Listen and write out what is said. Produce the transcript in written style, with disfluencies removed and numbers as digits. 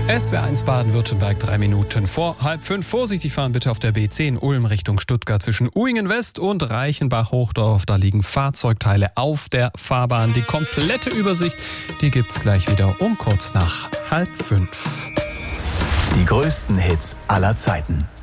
SWR1 Baden-Württemberg, 3 Minuten vor 4:30. Vorsichtig fahren bitte auf der B10 Ulm Richtung Stuttgart zwischen Uingen West und Reichenbach-Hochdorf. Da liegen Fahrzeugteile auf der Fahrbahn. Die komplette Übersicht, die gibt's gleich wieder um kurz nach 4:30. Die größten Hits aller Zeiten.